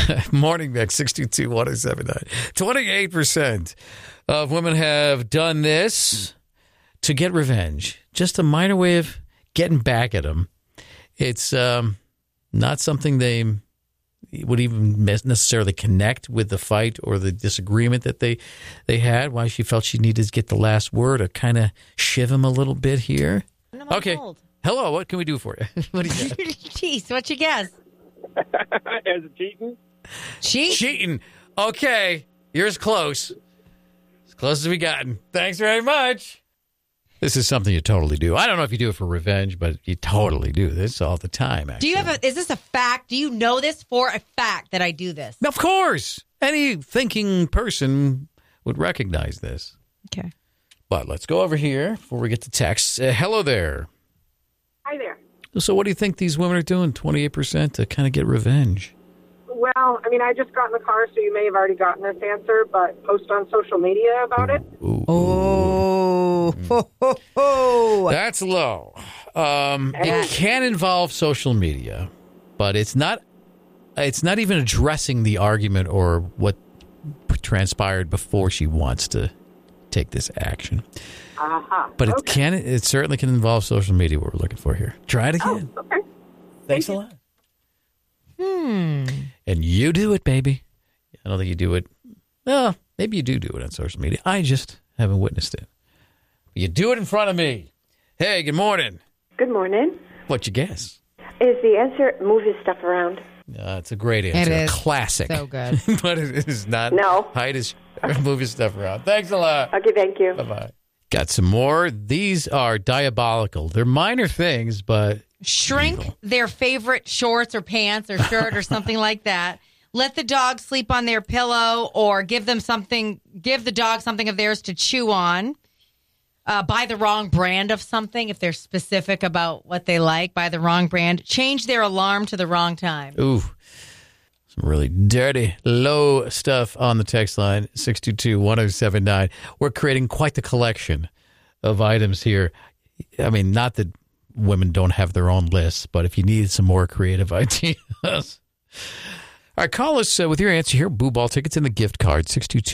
Morning Mix, 622-1079. 28% of women have done this to get revenge. Just a minor way of getting back at them. It's not something they would even necessarily connect with the fight or the disagreement that they had. Why she felt she needed to get the last word or kind of shiv him a little bit here. Okay. Hello, what can we do for you? What do you got? Jeez, what you guess? Is it cheating? Cheating. Okay, you're as close. As close as we gotten. Thanks very much. This is something you totally do. I don't know if you do it for revenge, but you totally do this all the time, actually. Is this a fact? Do you know this for a fact that I do this? Of course. Any thinking person would recognize this. Okay. But let's go over here before we get to texts. Hello there. Hi there. So what do you think these women are doing, 28%, to kind of get revenge? Well, I mean, I just got in the car, so you may have already gotten this answer, but post on social media about it. That's low. It can involve social media, but it's not even addressing the argument or what transpired before she wants to take this action. But it certainly can involve social media, what we're looking for here. Try it again. Oh, okay. Thanks a lot. And you do it, baby. I don't think you do it. Well, maybe you do it on social media. I just haven't witnessed it. You do it in front of me. Hey, good morning. Good morning. What'd you guess? Is the answer move his stuff around? It's a great answer. It is. Classic. So good. But it is not. No. Height is move his stuff around. Thanks a lot. Okay, thank you. Bye-bye. Got some more. These are diabolical. They're minor things, but shrink evil. Their favorite shorts or pants or shirt or something like that. Let the dog sleep on their pillow or give the dog something of theirs to chew on. Buy the wrong brand of something if they're specific about what they like. Buy the wrong brand. Change their alarm to the wrong time. Ooh. Some really dirty, low stuff on the text line, 622-1079. We're creating quite the collection of items here. I mean, not that women don't have their own lists, but if you need some more creative ideas. All right, call us with your answer here. Boo Ball tickets and the gift card,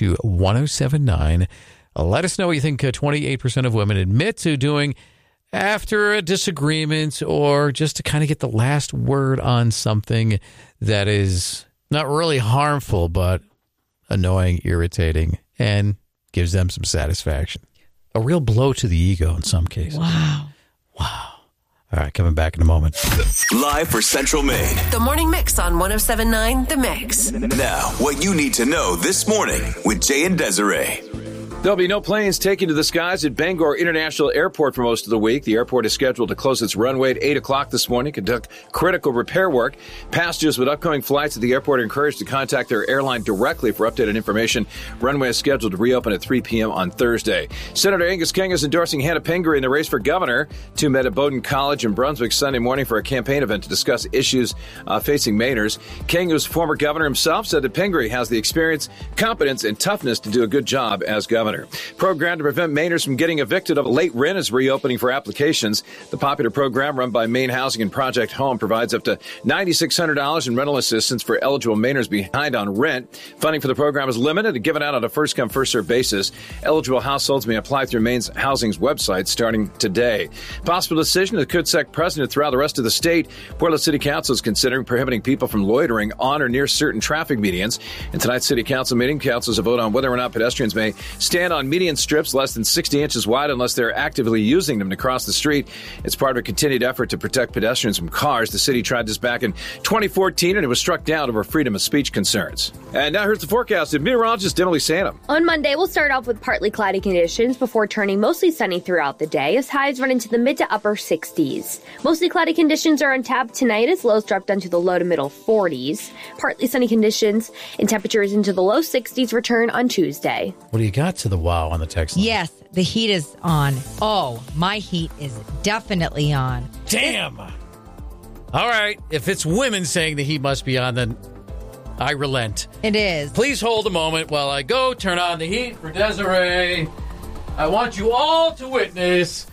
622-1079. Let us know what you think 28% of women admit to doing after a disagreement or just to kind of get the last word on something that is not really harmful, but annoying, irritating, and gives them some satisfaction. A real blow to the ego in some cases. Wow. All right, coming back in a moment. Live for Central Maine. The Morning Mix on 107.9 The Mix. Now, what you need to know this morning with Jay and Desiree. There'll be no planes taking to the skies at Bangor International Airport for most of the week. The airport is scheduled to close its runway at 8 o'clock this morning, conduct critical repair work. Passengers with upcoming flights at the airport are encouraged to contact their airline directly for updated information. Runway is scheduled to reopen at 3 p.m. on Thursday. Senator Angus King is endorsing Hannah Pingree in the race for governor. Two met at Bowdoin College in Brunswick Sunday morning for a campaign event to discuss issues facing Mainers. King, who's former governor himself, said that Pingree has the experience, competence, and toughness to do a good job as governor. Program to prevent Mainers from getting evicted of late rent is reopening for applications. The popular program run by Maine Housing and Project Home provides up to $9,600 in rental assistance for eligible Mainers behind on rent. Funding for the program is limited and given out on a first-come, first-served basis. Eligible households may apply through Maine's Housing's website starting today. Possible decision that could set precedent throughout the rest of the state. Portland City Council is considering prohibiting people from loitering on or near certain traffic medians. In tonight's City Council meeting, councilors will vote on whether or not pedestrians may stand on median strips less than 60 inches wide unless they're actively using them to cross the street. It's part of a continued effort to protect pedestrians from cars. The city tried this back in 2014 and it was struck down over freedom of speech concerns. And now here's the forecast with meteorologist Emily Santam. On Monday, we'll start off with partly cloudy conditions before turning mostly sunny throughout the day as highs run into the mid to upper 60s. Mostly cloudy conditions are on tap tonight as lows drop down to the low to middle 40s. Partly sunny conditions and temperatures into the low 60s return on Tuesday. What do you got to the wow on the text line? Yes, the heat is on. Oh, my heat is definitely on. Damn. All right. If it's women saying the heat must be on, then I relent. It is. Please hold a moment while I go turn on the heat for Desiree. I want you all to witness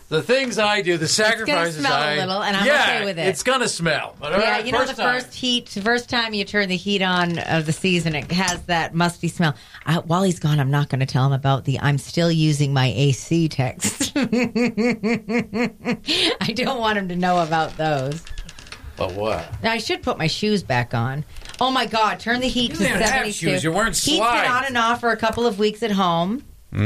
The things I do, the sacrifices smell a little, and I'm okay with it. It's going to smell. But Yeah, right, you know, the first time you turn the heat on of the season, it has that musty smell. While he's gone, I'm not going to tell him about I'm still using my AC text. I don't want him to know about those. But what? Now, I should put my shoes back on. Oh, my God. Turn the heat to 72. Have shoes. You're wearing slides. He's been on and off for a couple of weeks at home.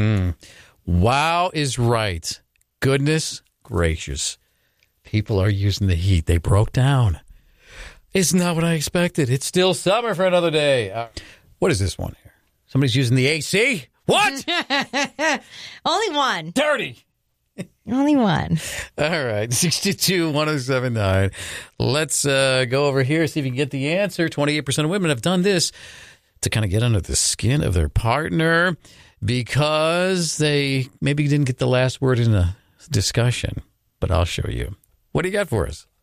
Wow is right. Goodness gracious. People are using the heat. They broke down. It's not what I expected. It's still summer for another day. What is this one here? Somebody's using the AC? What? Only one. Dirty. Only one. All right. 622-1079. Let's go over here, see if you can get the answer. 28% of women have done this to kind of get under the skin of their partner because they maybe didn't get the last word in a discussion. But I'll show you. What do you got for us?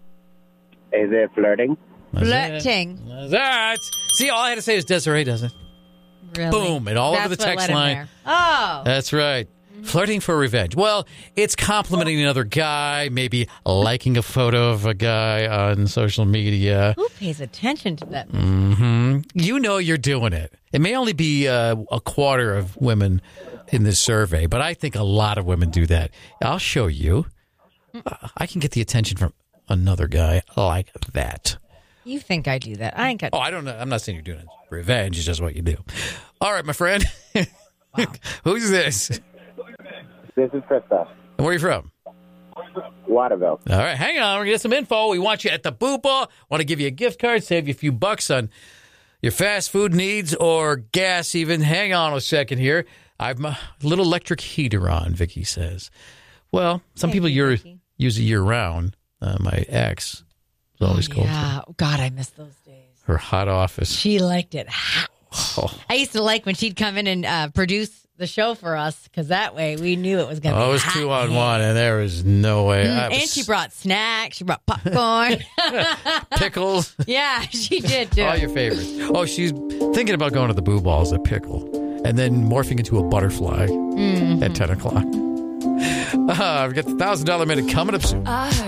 Is it flirting? Flirting. That's that. See, all I had to say is Desiree does it. Really? Boom. And all over the text line. Oh. That's right. Flirting for revenge. Well, it's complimenting another guy, maybe liking a photo of a guy on social media. Who pays attention to that? Mm-hmm. You know you're doing it. It may only be a quarter of women in this survey, but I think a lot of women do that. I'll show you. I can get the attention from another guy like that. You think I do that? I ain't got. Oh, I don't know. I'm not saying you're doing it. Revenge is just what you do. All right, my friend. Wow. Who's this? This is Krista. And where are you from? Waterville. All right, hang on. We're going to get some info. We want you at the Boot Ball. Want to give you a gift card, save you a few bucks on your fast food needs or gas even. Hang on a second here. I've a little electric heater on, Vicky says. Well, some people use it year-round. My ex was always cold. Yeah. God, I miss those days. Her hot office. She liked it hot. Oh. I used to like when she'd come in and produce the show for us because that way we knew it was going to be it was hot. 2-on-1, and there was no way. And she brought snacks. She brought popcorn. Pickles. Yeah, she did, too. All your favorites. Oh, she's thinking about going to the Boo Ball as a pickle and then morphing into a butterfly at 10 o'clock. We've got the $1,000 minute coming up soon.